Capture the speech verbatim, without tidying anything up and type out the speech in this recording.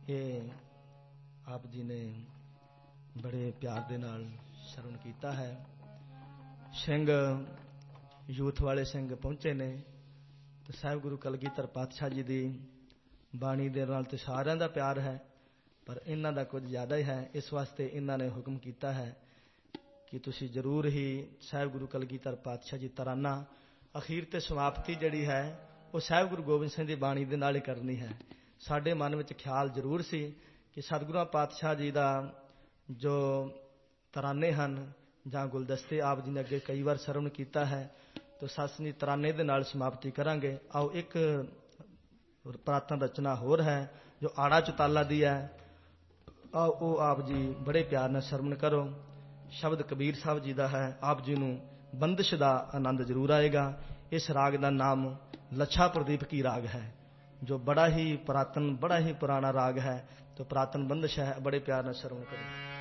ये आप जी ने बड़े प्यार दे नाल श्रवण कीता है। सिंह यूथ वाले सिंह पहुंचे ने तो साहिब गुरु कलगीधर पातशाह जी की बाणी दे नाल ते सारिਆਂ ਦਾ प्यार है, पर इन्हां दा कुछ ज़्यादा ही है। इस वास्ते इन्हां ने हुक्म किया है कि तुसी जरूर ही साहिब गुरु कलगीधर पातशाह जी तराना अखीर ते समाप्ति जिहड़ी है वो साहिब गुरु गोबिंद सिंह की बाणी दे नाल ही करनी है। साडे मन विच ख्याल जरूर सी कि सतगुरू पातशाह जी का जो तराने हैं जां गुलदस्ते आप जी ने अगे कई बार सरवण किया है, तो सतसंगी तराने दे नाल समाप्ति करांगे। आओ एक प्रार्थना रचना होर है जो आड़ा चौताला दी है, आओ वो आप जी बड़े प्यार नाल सरवण करो। शब्द कबीर साहब जी का है, आप जी नूं बंदिश का आनंद जरूर आएगा। इस राग का नाम लच्छा प्रदीप की राग है, जो बड़ा ही पुरातन बड़ा ही पुराना राग है, तो पुरातन बंदिश है। बड़े प्यार नाल सरवण करो।